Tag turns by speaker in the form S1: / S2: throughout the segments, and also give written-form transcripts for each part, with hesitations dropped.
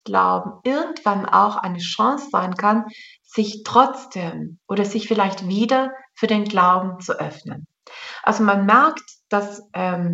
S1: Glauben irgendwann auch eine Chance sein kann, sich trotzdem oder sich vielleicht wieder für den Glauben zu öffnen. Also man merkt, dass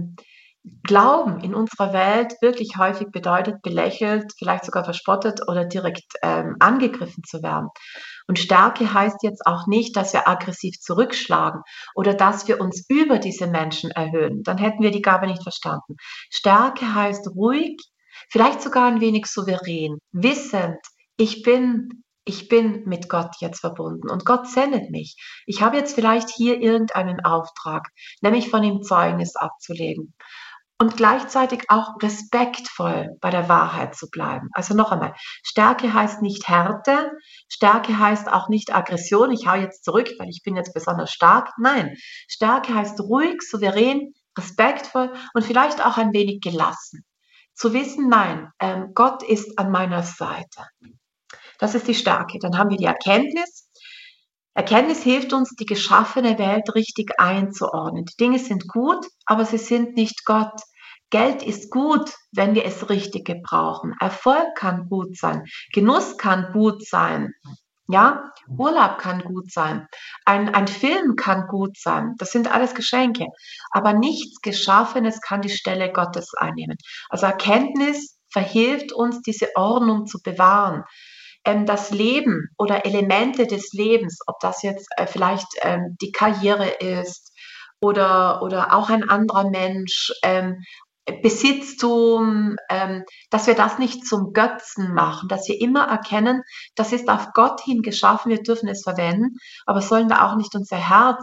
S1: Glauben in unserer Welt wirklich häufig bedeutet, belächelt, vielleicht sogar verspottet oder direkt angegriffen zu werden. Und Stärke heißt jetzt auch nicht, dass wir aggressiv zurückschlagen oder dass wir uns über diese Menschen erhöhen. Dann hätten wir die Gabe nicht verstanden. Stärke heißt ruhig, vielleicht sogar ein wenig souverän, wissend, ich bin mit Gott jetzt verbunden und Gott sendet mich. Ich habe jetzt vielleicht hier irgendeinen Auftrag, nämlich von ihm Zeugnis abzulegen und gleichzeitig auch respektvoll bei der Wahrheit zu bleiben. Also noch einmal, Stärke heißt nicht Härte, Stärke heißt auch nicht Aggression, ich hau jetzt zurück, weil ich bin jetzt besonders stark. Nein, Stärke heißt ruhig, souverän, respektvoll und vielleicht auch ein wenig gelassen. Zu wissen, nein, Gott ist an meiner Seite. Das ist die Stärke. Dann haben wir die Erkenntnis. Erkenntnis hilft uns, die geschaffene Welt richtig einzuordnen. Die Dinge sind gut, aber sie sind nicht Gott. Geld ist gut, wenn wir es richtig gebrauchen. Erfolg kann gut sein. Genuss kann gut sein. Ja, Urlaub kann gut sein. Ein Film kann gut sein. Das sind alles Geschenke. Aber nichts Geschaffenes kann die Stelle Gottes einnehmen. Also Erkenntnis verhilft uns, diese Ordnung zu bewahren. Das Leben oder Elemente des Lebens, ob das jetzt vielleicht die Karriere ist oder auch ein anderer Mensch, Besitztum, dass wir das nicht zum Götzen machen, dass wir immer erkennen, das ist auf Gott hin geschaffen, wir dürfen es verwenden, aber sollen da auch nicht unser Herz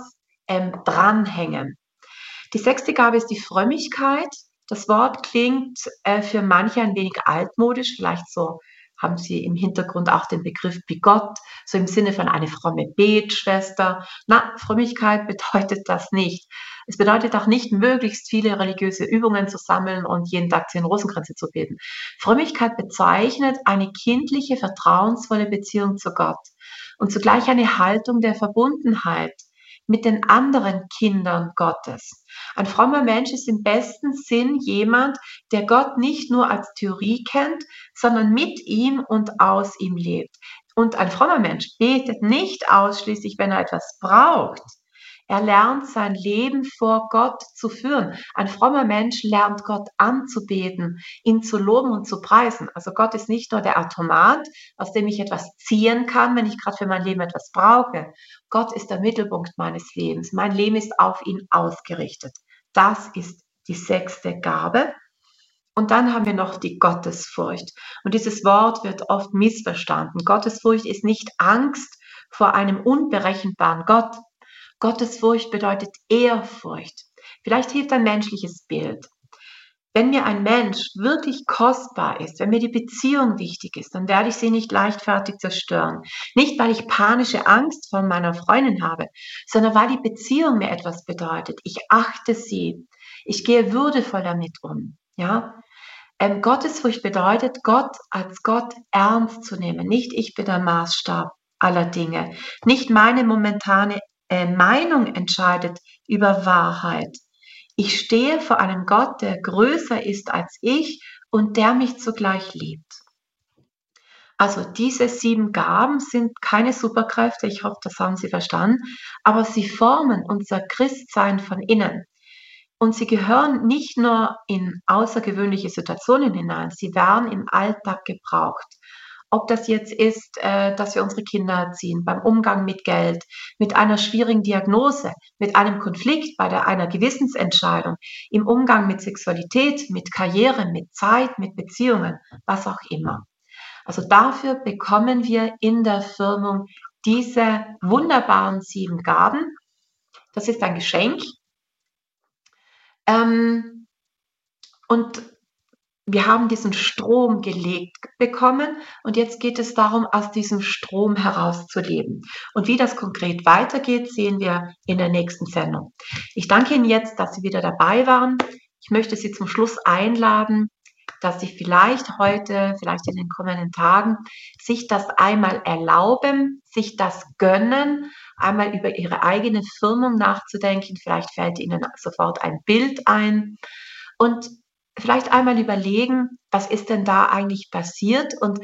S1: dranhängen. Die sechste Gabe ist die Frömmigkeit. Das Wort klingt für manche ein wenig altmodisch, vielleicht so haben Sie im Hintergrund auch den Begriff bigott, so im Sinne von eine fromme Betschwester. Na, Frömmigkeit bedeutet das nicht. Es bedeutet auch nicht, möglichst viele religiöse Übungen zu sammeln und jeden Tag 10 Rosenkränze zu beten. Frömmigkeit bezeichnet eine kindliche, vertrauensvolle Beziehung zu Gott und zugleich eine Haltung der Verbundenheit mit den anderen Kindern Gottes. Ein frommer Mensch ist im besten Sinn jemand, der Gott nicht nur als Theorie kennt, sondern mit ihm und aus ihm lebt. Und ein frommer Mensch betet nicht ausschließlich, wenn er etwas braucht. Er lernt sein Leben vor Gott zu führen. Ein frommer Mensch lernt Gott anzubeten, ihn zu loben und zu preisen. Also Gott ist nicht nur der Automat, aus dem ich etwas ziehen kann, wenn ich gerade für mein Leben etwas brauche. Gott ist der Mittelpunkt meines Lebens. Mein Leben ist auf ihn ausgerichtet. Das ist die sechste Gabe. Und dann haben wir noch die Gottesfurcht. Und dieses Wort wird oft missverstanden. Gottesfurcht ist nicht Angst vor einem unberechenbaren Gott. Gottesfurcht bedeutet Ehrfurcht. Vielleicht hilft ein menschliches Bild. Wenn mir ein Mensch wirklich kostbar ist, wenn mir die Beziehung wichtig ist, dann werde ich sie nicht leichtfertig zerstören. Nicht, weil ich panische Angst vor meiner Freundin habe, sondern weil die Beziehung mir etwas bedeutet. Ich achte sie. Ich gehe würdevoll damit um. Ja? Gottesfurcht bedeutet, Gott als Gott ernst zu nehmen. Nicht ich bin der Maßstab aller Dinge. Nicht meine momentane Meinung entscheidet über Wahrheit. Ich stehe vor einem Gott, der größer ist als ich und der mich zugleich liebt. Also diese 7 Gaben sind keine Superkräfte, ich hoffe, das haben Sie verstanden, aber sie formen unser Christsein von innen. Und sie gehören nicht nur in außergewöhnliche Situationen hinein, sie werden im Alltag gebraucht. Ob das jetzt ist, dass wir unsere Kinder erziehen, beim Umgang mit Geld, mit einer schwierigen Diagnose, mit einem Konflikt, bei einer Gewissensentscheidung, im Umgang mit Sexualität, mit Karriere, mit Zeit, mit Beziehungen, was auch immer. Also dafür bekommen wir in der Firmung diese wunderbaren 7 Gaben. Das ist ein Geschenk. Und wir haben diesen Strom gelegt bekommen und jetzt geht es darum, aus diesem Strom herauszuleben. Und wie das konkret weitergeht, sehen wir in der nächsten Sendung. Ich danke Ihnen jetzt, dass Sie wieder dabei waren. Ich möchte Sie zum Schluss einladen, dass Sie vielleicht heute, vielleicht in den kommenden Tagen, sich das einmal erlauben, sich das gönnen, einmal über Ihre eigene Firmung nachzudenken. Vielleicht fällt Ihnen sofort ein Bild ein und vielleicht einmal überlegen, was ist denn da eigentlich passiert und